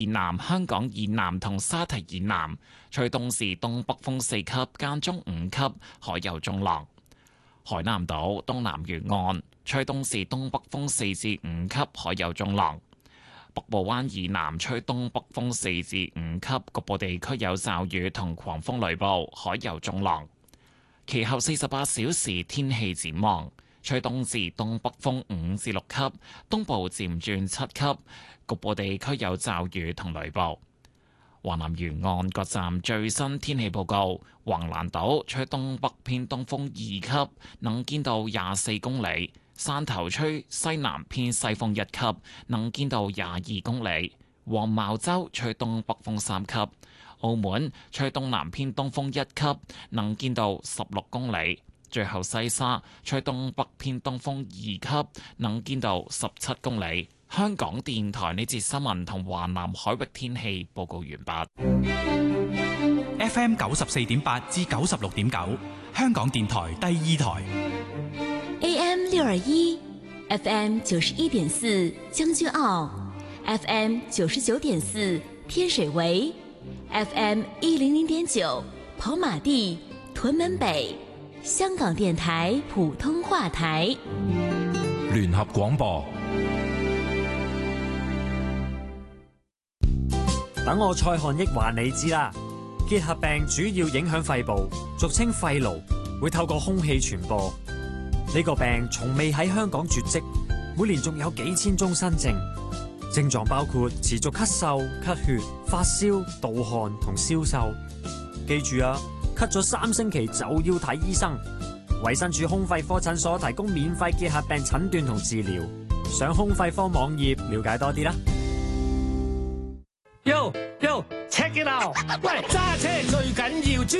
南、香港以南同沙堤以南，吹東至東北風4級，間中5級，海有中浪。海南島東南沿岸吹東至東北風4至5級，海有中浪。北部灣以南吹東北風4至5級，局部地區有驟雨同狂風雷暴，海有中浪。其後48小時天氣展望，吹東至東北風5至6級，東部漸轉7級，局部地區有驟雨同雷暴。華南沿岸各站最新天氣報告：橫瀾島吹東北偏東風2級，能見度24公里；汕頭吹西南偏西風1級，能見度22公里；黃茅洲吹東北風3級；澳門吹東南偏東風1級，能見度16公里；最後西沙吹東北偏東風2級，能見度17公里。香港電台呢節新聞同華南海域天氣報告完畢。 FM 94.8至96.9，香港電台第二台。 AM 621 FM 91.4將軍澳 FM 99.4天水圍 FM 100.9跑馬地屯門北，香港電台普通話台。 聯合廣播。 等我蔡漢益話你知啦，結核病主要影響肺部，俗稱肺癆，會透過空氣傳播。呢個病從未喺香港絕跡，每年仲有幾千宗新症，症狀包括持續咳嗽、咳血、發燒、盜汗同消瘦。記住啊，咳咗3星期就要睇醫生。衛生署胸肺科診所提供免費結核病診斷同治療，上胸肺科網頁了解多啲啦。 Yo，check it out！ 喂，揸車